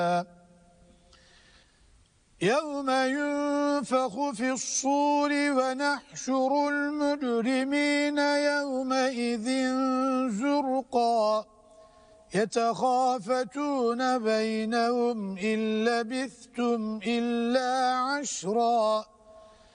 يوم ينفخ في الصور ونحشر المجرمين يومئذ زرقا يتخافتون بينهم إن لبثتم إلا عشرا